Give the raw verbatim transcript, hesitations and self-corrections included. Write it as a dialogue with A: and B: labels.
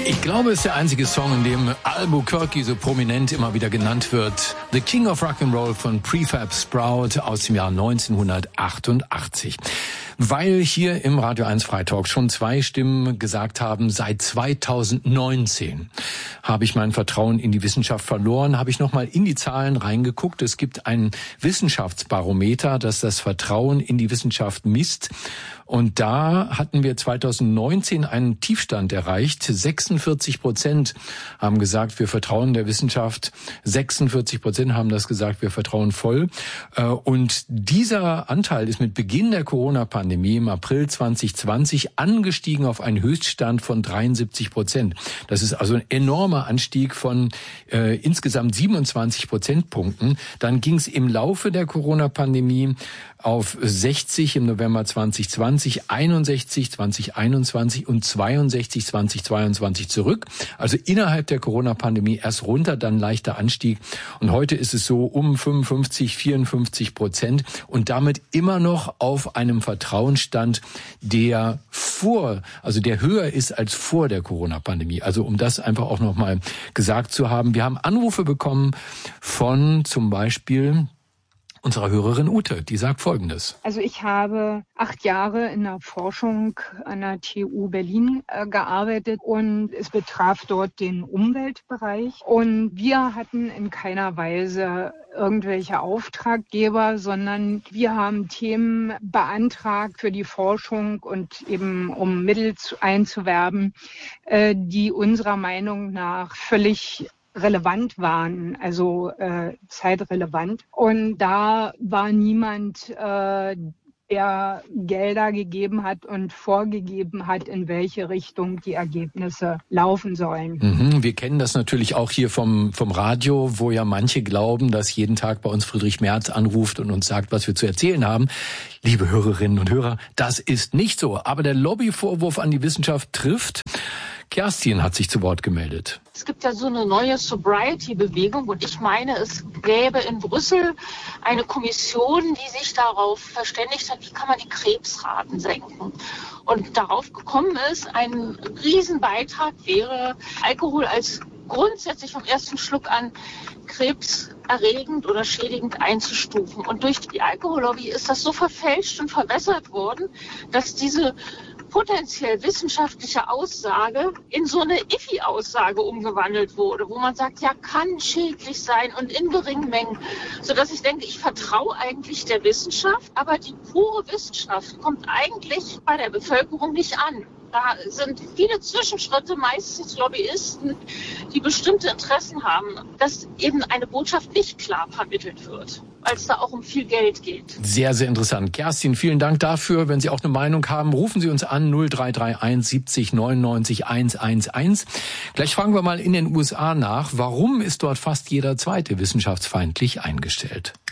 A: Ich glaube, es ist der einzige Song, in dem Albuquerque so prominent immer wieder genannt wird. The King of Rock'n'Roll von Prefab Sprout aus dem Jahr neunzehnhundertachtundachtzig. Weil hier im Radio eins Freitalk schon zwei Stimmen gesagt haben, seit zweitausendneunzehn habe ich mein Vertrauen in die Wissenschaft verloren, habe ich nochmal in die Zahlen reingeguckt. Es gibt ein Wissenschaftsbarometer, das das Vertrauen in die Wissenschaft misst. Und da hatten wir zweitausendneunzehn einen Tiefstand erreicht. sechsundvierzig Prozent haben gesagt, wir vertrauen der Wissenschaft. sechsundvierzig Prozent haben das gesagt, wir vertrauen voll. Und dieser Anteil ist mit Beginn der Corona-Pandemie im April zweitausendzwanzig angestiegen auf einen Höchststand von dreiundsiebzig Prozent. Das ist also ein enormer Anstieg von äh, insgesamt siebenundzwanzig Prozentpunkten. Dann ging es im Laufe der Corona-Pandemie auf sechzig im November zweitausendzwanzig, einundsechzig zweitausendeinundzwanzig und zweiundsechzig zweitausendzweiundzwanzig zurück. Also innerhalb der Corona-Pandemie erst runter, dann leichter Anstieg. Und heute ist es so um fünfundfünfzig, vierundfünfzig Prozent und damit immer noch auf einem Vertrauensstand, der vor, also der höher ist als vor der Corona-Pandemie. Also um das einfach auch nochmal gesagt zu haben. Wir haben Anrufe bekommen von zum Beispiel unserer Hörerin Ute, die sagt Folgendes.
B: Also ich habe acht Jahre in der Forschung an der T U Berlin äh, gearbeitet und es betraf dort den Umweltbereich. Und wir hatten in keiner Weise irgendwelche Auftraggeber, sondern wir haben Themen beantragt für die Forschung und eben um Mittel zu, einzuwerben, äh, die unserer Meinung nach völlig relevant waren, also äh, zeitrelevant. Und da war niemand, äh, der Gelder gegeben hat und vorgegeben hat, in welche Richtung die Ergebnisse laufen sollen.
A: Mhm, wir kennen das natürlich auch hier vom, vom Radio, wo ja manche glauben, dass jeden Tag bei uns Friedrich Merz anruft und uns sagt, was wir zu erzählen haben. Liebe Hörerinnen und Hörer, das ist nicht so. Aber der Lobbyvorwurf an die Wissenschaft trifft. Kerstin hat sich zu Wort gemeldet.
C: Es gibt ja so eine neue Sobriety-Bewegung und ich meine, es gäbe in Brüssel eine Kommission, die sich darauf verständigt hat, wie kann man die Krebsraten senken. Und darauf gekommen ist, ein Riesenbeitrag wäre, Alkohol als grundsätzlich vom ersten Schluck an krebserregend oder schädigend einzustufen. Und durch die Alkohollobby ist das so verfälscht und verwässert worden, dass diese potenziell wissenschaftliche Aussage in so eine Iffy-Aussage umgewandelt wurde, wo man sagt, ja, kann schädlich sein und in geringen Mengen, sodass ich denke, ich vertraue eigentlich der Wissenschaft, aber die pure Wissenschaft kommt eigentlich bei der Bevölkerung nicht an. Da sind viele Zwischenschritte, meistens Lobbyisten, die bestimmte Interessen haben, dass eben eine Botschaft nicht klar vermittelt wird, weil es da auch um viel Geld geht.
A: Sehr, sehr interessant. Kerstin, vielen Dank dafür. Wenn Sie auch eine Meinung haben, rufen Sie uns an null drei drei eins siebzig neunundneunzig hundertelf. Gleich fragen wir mal in den U S A nach, warum ist dort fast jeder Zweite wissenschaftsfeindlich eingestellt?